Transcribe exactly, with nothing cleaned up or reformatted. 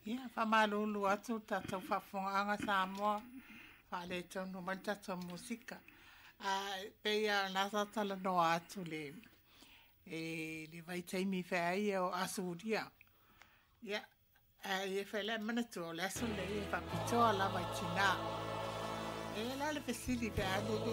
Ia, whamalulu atu tātou whafonga Samoa, whale tonu mai tātou musika. Uh, Peia nasa tala no atu le, e le vai taimi whai o asuria. Ia, e whele manatu o le asu le e whapitoa la vai tina. E la le pesili whai